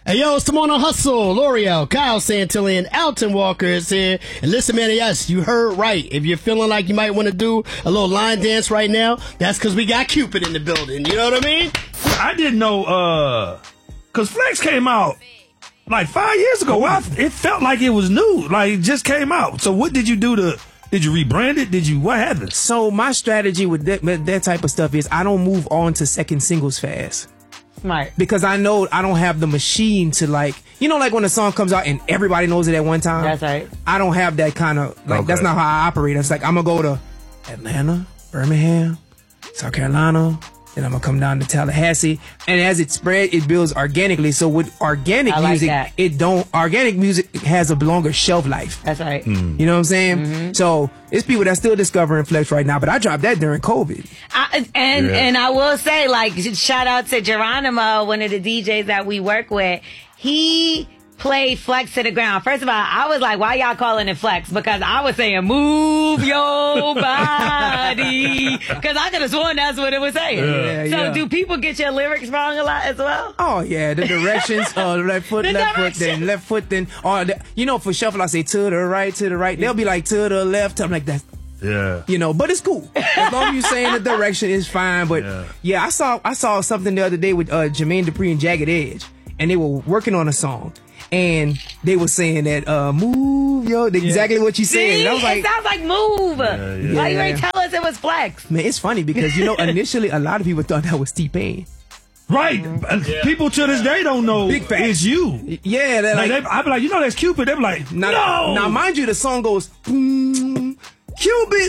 Hey, yo, it's Timona Hustle, L'Oreal, Kyle Santillan, Alton Walker is here. And listen, man, yes, you heard right. If you're feeling like you might want to do a little line dance right now, that's because we got Cupid in the building. You know what I mean? I didn't know, because Flex came out like 5 years ago. It felt like it was new, like it just came out. So what did you do did you rebrand it? What happened? So my strategy with that type of stuff is I don't move on to second singles fast. Right. Because I know I don't have the machine to like when a song comes out and everybody knows it at one time. That's right. I don't have that kind of, That's not how I operate. It's like, I'm going to go to Atlanta, Birmingham, South Carolina, then I'm going to come down to Tallahassee. And as it spreads, it builds organically. So with organic music, organic music has a longer shelf life. That's right. Mm. You know what I'm saying? Mm-hmm. So it's people that's still discovering Flex right now, but I dropped that during COVID. And I will say, like, shout out to Geronimo, one of the DJs that we work with. He played Flex to the ground. First of all, I was like, why y'all calling it Flex? Because I was saying, move your body. Because I could have sworn that's what it was saying. So do people get your lyrics wrong a lot as well? Oh, yeah. The directions, left foot, then left foot, then, for shuffle, I say to the right. They'll be like to the left. I'm like, that's, yeah. But it's cool. As long as you're saying the direction is fine. But I saw something the other day with Jermaine Dupri and Jagged Edge. And they were working on a song. And they were saying that, move, exactly what you said. And I was like, it sounds like move. Why you ain't tell us it was Flex? Man, it's funny because, initially a lot of people thought that was T-Pain. Right. People to this day don't know it's you. Yeah. I'd be like, that's Cupid. They be like, no. Now, mind you, the song goes, Cupid.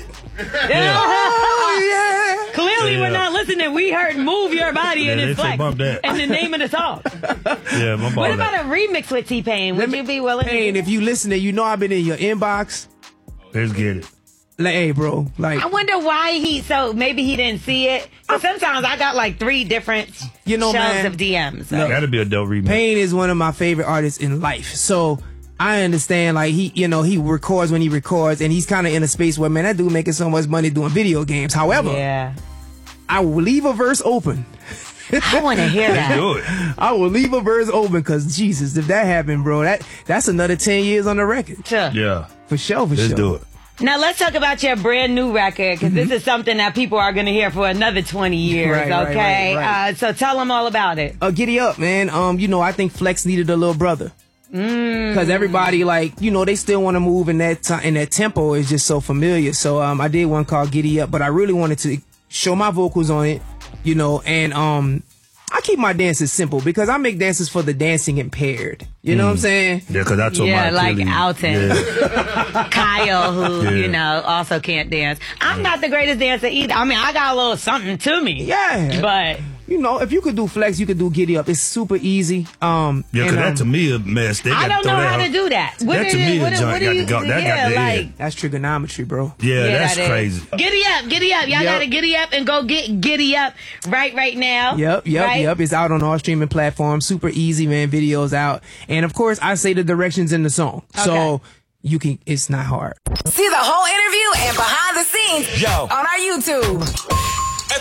Oh, yeah. Clearly, we're not listening. We heard Move Your Body and it's Flex. And the name of the song. What about a remix with T-Pain? Would you be willing to? Pain, if you listening, I've been in your inbox. Let's get it. Like, hey, bro. Like, I wonder why maybe he didn't see it. So sometimes I got like 3 different shelves of DMs. So. That'd be a dope remix. Pain is one of my favorite artists in life. So I understand, like, he records when he records, and he's kind of in a space where, man, that dude making so much money doing video games. However, I will leave a verse open. I want to hear that. Do it. I will leave a verse open because, Jesus, if that happened, bro, that's another 10 years on the record. Sure. Yeah. For sure. Let's do it. Now, let's talk about your brand new record, because this is something that people are going to hear for another 20 years, okay? Right. So tell them all about it. Giddy Up, man. I think Flex needed a little brother. Because everybody, they still want to move in that tempo is just so familiar. So I did one called Giddy Up, but I really wanted to show my vocals on it, and I keep my dances simple because I make dances for the dancing impaired. You know what I'm saying? Yeah, because I told my like Alton. Kyle, who, also can't dance. I'm not the greatest dancer either. I mean, I got a little something to me. Yeah. But if you could do Flex, you could do Giddy Up. It's super easy. Because that to me a mess. I don't know how to do that. That to me a joint got to go. That got to end. That's trigonometry, bro. Yeah, that's crazy. Giddy up. Y'all got to giddy up and go get Giddy Up right now. Yep. It's out on all streaming platforms. Super easy, man. Videos out. And of course, I say the directions in the song. Okay. So it's not hard. See the whole interview and behind the scenes on our YouTube.